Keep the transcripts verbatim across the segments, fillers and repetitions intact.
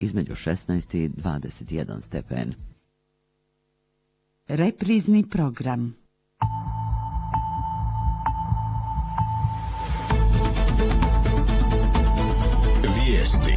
između šesnaest i dvadeset jedan stepen. Reprizni program. Vijesti.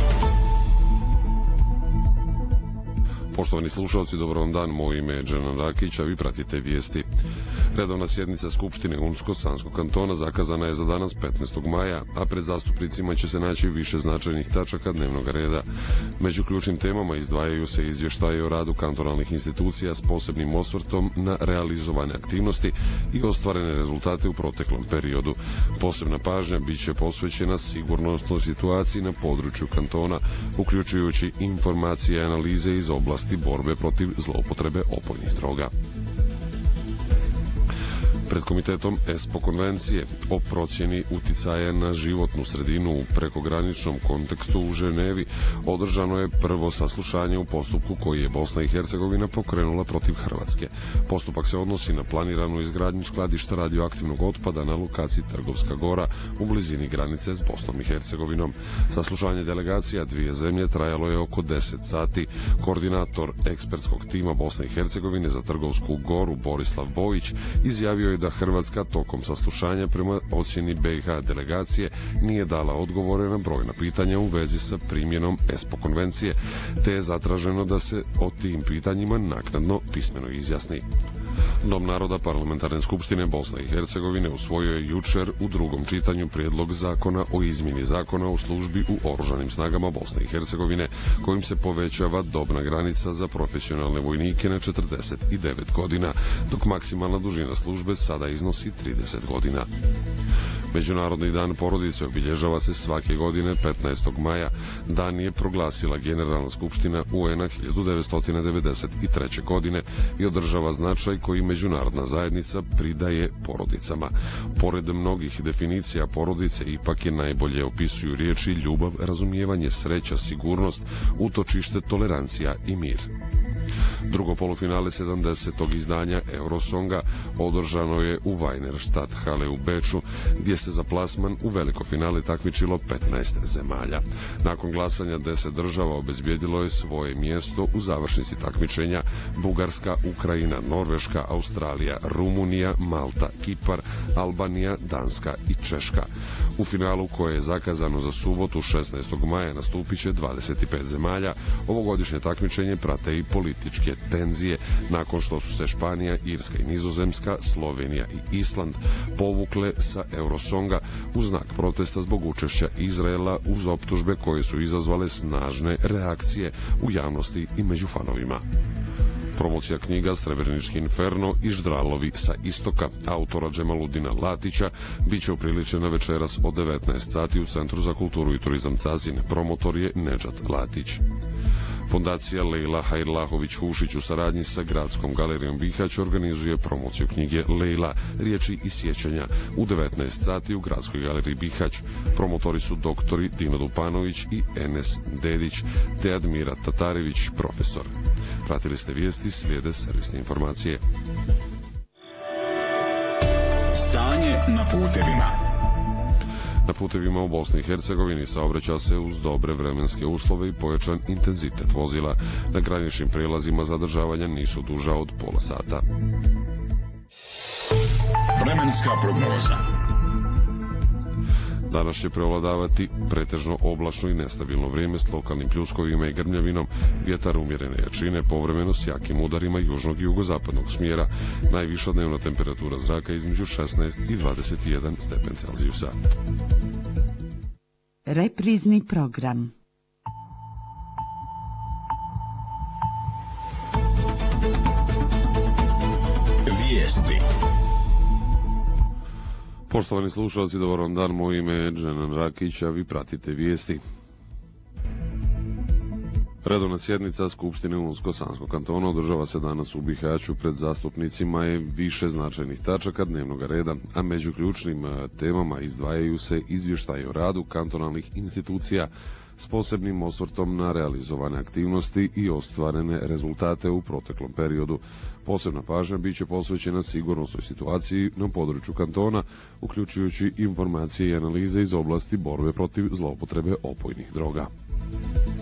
Poštovani slušalci, dobro vam dan, moje ime je Dženan Rakić, a vi pratite vijesti. Redovna sjednica Skupštine Unsko-Sanskog kantona zakazana je za danas petnaestog maja, a pred zastupnicima će se naći više značajnih tačaka dnevnog reda. Među ključnim temama izdvajaju se izvještaje o radu kantonalnih institucija s posebnim osvrtom na realizovane aktivnosti i ostvarene rezultate u proteklom periodu. Posebna pažnja bit će posvećena sigurnosnoj situaciji na području kantona, uključujući informacije i analize iz oblasti borbe protiv zloupotrebe opojnih droga. Pred komitetom ESPO konvencije o procjeni uticaja na životnu sredinu u prekograničnom kontekstu u Ženevi održano je prvo saslušanje u postupku koji je Bosna i Hercegovina pokrenula protiv Hrvatske. Postupak se odnosi na planiranu izgradnju skladišta radioaktivnog otpada na lokaciji Trgovska Gora u blizini granice s Bosnom i Hercegovinom. Saslušanje delegacija dvije zemlje trajalo je oko deset sati. Koordinator ekspertskog tima Bosne i Hercegovine za Trgovsku Goru Borislav Bojić izjavio je da Hrvatska tokom saslušanja prema ocjeni B i H delegacije nije dala odgovore na brojna pitanja u vezi sa primjenom ESPO konvencije, te je zatraženo da se o tim pitanjima naknadno pismeno izjasni. Dom naroda Parlamentarne skupštine Bosne i Hercegovine usvojio je jučer u drugom čitanju prijedlog zakona o izmjeni zakona o službi u Oružanim snagama Bosne i Hercegovine, kojim se povećava dobna granica za profesionalne vojnike na četrdeset devet godina, dok maksimalna dužina službe sada iznosi trideset godina. Međunarodni dan porodice obilježava se svake godine petnaestog maja. Dan je proglasila Generalna skupština U N-a hiljadu devetsto devedeset treće. godine i održava značaj koji međunarodna zajednica pridaje porodicama. Pored mnogih definicija porodice, ipak je najbolje opisuju riječi ljubav, razumijevanje, sreća, sigurnost, utočište, tolerancija i mir. Drugo polufinale sedamdesetog izdanja Eurosonga održano je u Weinerstadt hale u Beču, gdje se za plasman u veliko finale takmičilo petnaest zemalja. Nakon glasanja deset država obezbijedilo je svoje mjesto u završnici takmičenja: Bugarska, Ukrajina, Norveška, Australija, Rumunija, Malta, Kipar, Albanija, Danska i Češka. U finalu, koje je zakazano za subotu šesnaestog maja, nastupit će dvadeset pet zemalja. Ovogodišnje takmičenje prate i političke tenzije nakon što su se Španija, Irska i Nizozemska, Slovenija i Island povukle sa Eurosonga u znak protesta zbog učešća Izraela, uz optužbe koje su izazvale snažne reakcije u javnosti i među fanovima. Promocija knjiga Srebrenički inferno i Ždralovi sa istoka autora Džemaludina Latića biće upriličena večeras od devetnaest sati u Centru za kulturu i turizam Cazin. Promotor je Nedžad Latić. Fondacija Lejla Hajrlahović-Hušić u saradnji sa Gradskom galerijom Bihać organizuje promociju knjige Lejla, riječi i sjećanja u devetnaest sati u Gradskoj galeriji Bihać. Promotori su doktori Dino Dupanović i Enes Dedić, te Admira Tatarević, profesor. Pratili ste vijesti, slijede servisne informacije. Stanje na putevima. Na putevima u Bosni i Hercegovini saobraća se uz dobre vremenske uslove i pojačan intenzitet vozila. Na graničnim prijelazima zadržavanja nisu duža od pola sata. Vremenska prognoza. Danas će prevladavati pretežno oblačno i nestabilno vrijeme s lokalnim pljuskovima i grmljavinom, vjetar umjerene jačine, povremeno s jakim udarima južnog i jugozapadnog smjera. Najviša dnevna temperatura zraka između šesnaest i dvadeset jedan stepen Celzijusa. Reprizni program. Vijesti. Poštovani slušalci, dobar vam dan, moje ime je Dženan Rakić, a vi pratite vijesti. Redovna sjednica Skupštine Unsko-Sanskog kantona održava se danas u Bihaću. Pred zastupnicima je više značajnih tačaka dnevnog reda, a među ključnim temama izdvajaju se izvještaji o radu kantonalnih institucija s posebnim osvrtom na realizovane aktivnosti i ostvarene rezultate u proteklom periodu. Posebna pažnja bit će posvećena sigurnosnoj situaciji na području kantona, uključujući informacije i analize iz oblasti borbe protiv zloupotrebe opojnih droga.